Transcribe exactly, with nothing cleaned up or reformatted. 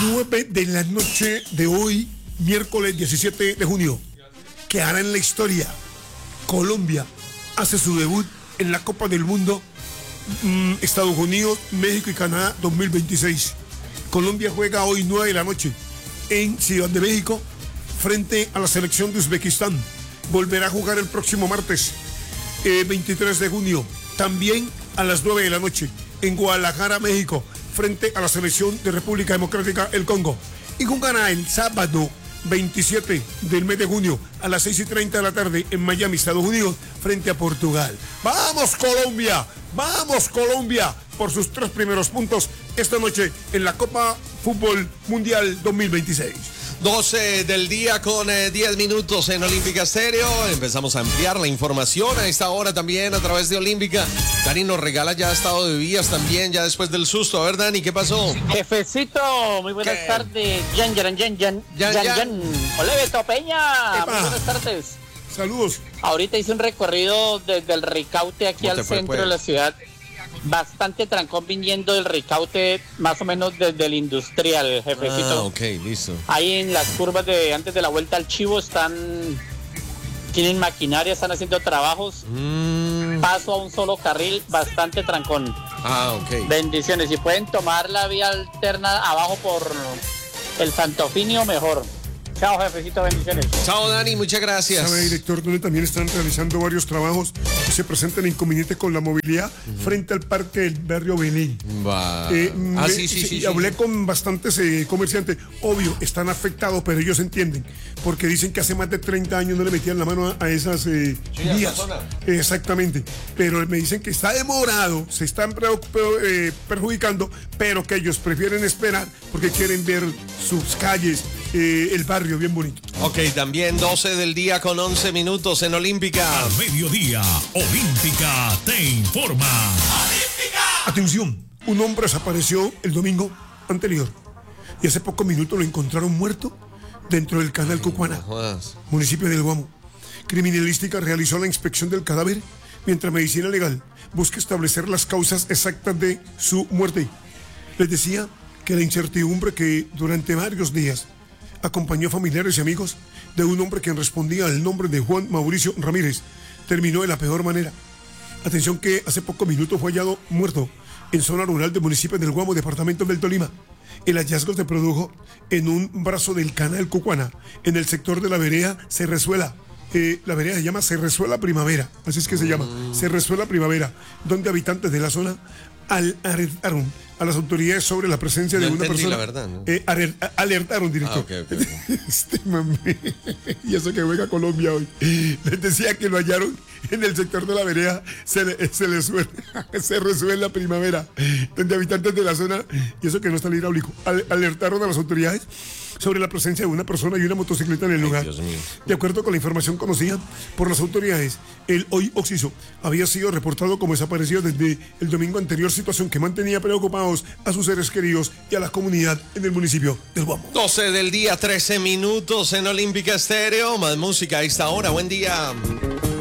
nueve de la noche de hoy, miércoles diecisiete de junio, que hará en la historia. Colombia hace su debut en la Copa del Mundo, mmm, Estados Unidos, México y Canadá dos mil veintiséis. Colombia juega hoy nueve de la noche en Ciudad de México frente a la selección de Uzbekistán. Volverá a jugar el próximo martes eh, veintitrés de junio, también a las nueve de la noche en Guadalajara, México, frente a la selección de República Democrática del Congo. Y jugará el sábado veintisiete del mes de junio a las seis y treinta de la tarde en Miami, Estados Unidos, frente a Portugal. ¡Vamos Colombia! ¡Vamos Colombia! Por sus tres primeros puntos esta noche en la Copa Fútbol Mundial dos mil veintiséis. doce del día con eh, diez minutos en Olímpica Estéreo. Empezamos a ampliar la información a esta hora también a través de Olímpica. Dani nos regala ya estado de vías también, ya después del susto. A ver, Dani, ¿qué pasó? Jefecito, muy buenas ¿Qué? tardes. Yan, yan, yan, yan, Yan, yan, yan. yan. Hola, Beto Peña. Epa. Muy buenas tardes. Saludos. Ahorita hice un recorrido desde el Ricaute aquí ¿Cómo al te fue, centro pues? de la ciudad. Bastante trancón viniendo del Ricaute, más o menos desde el Industrial, jefecito. Ah, ok, listo. Ahí en las curvas de antes de la vuelta al Chivo están, tienen maquinaria, están haciendo trabajos. Mm, Paso a un solo carril, bastante trancón. ah, ok. Bendiciones. Si pueden tomar la vía alterna abajo por el Santofinio, mejor. Chao, jefecito, bendiciones. Chao, Dani, muchas gracias. Sabe, director, donde también están realizando varios trabajos que se presentan inconvenientes con la movilidad uh-huh. frente al parque del barrio Belén. Va. Eh, ah, me, sí, sí, sí. Hablé sí. con bastantes eh, comerciantes. Obvio, están afectados, pero ellos entienden. Porque dicen que hace más de treinta años no le metían la mano a, a esas eh, Sí, a vías. esa zona. Exactamente. Pero me dicen que está demorado, se están pre- eh, perjudicando, pero que ellos prefieren esperar porque quieren ver sus calles, eh, el barrio bien bonito. Ok, también doce del día con once minutos en Olímpica. Al mediodía, Olímpica te informa. Atención, un hombre desapareció el domingo anterior y hace pocos minutos lo encontraron muerto dentro del canal Cucuana, Jodas. municipio del Guamo. Criminalística realizó la inspección del cadáver mientras Medicina Legal busca establecer las causas exactas de su muerte. Les decía que la incertidumbre que durante varios días acompañó a familiares y amigos de un hombre que respondía al nombre de Juan Mauricio Ramírez terminó de la peor manera. Atención que hace pocos minutos fue hallado muerto en zona rural del municipio del Guamo, departamento del Tolima. El hallazgo se produjo en un brazo del canal Cucuana, en el sector de la vereda Cerrezuela. Eh, la vereda se llama Cerrezuela Primavera, así es que se llama, Cerrezuela Primavera, donde habitantes de la zona al- alertaron a las autoridades sobre la presencia No de una entendí persona. la verdad, ¿no? Eh, aler- alertaron, director. Ah, ok, ok, ok. Este mame. Y eso que juega Colombia hoy. Les decía que lo hallaron en el sector de la vereda, se le, se le suele, se resuelve la primavera, donde habitantes de la zona, y eso que no está el hidráulico, al- alertaron a las autoridades sobre la presencia de una persona y una motocicleta en el lugar. Dios mío. De acuerdo con la información conocida por las autoridades, el hoy occiso había sido reportado como desaparecido desde el domingo anterior, situación que mantenía preocupados a sus seres queridos y a la comunidad en el municipio del Guamo. doce del día, trece minutos en Olímpica Estéreo. Más música a esta hora. Buen día.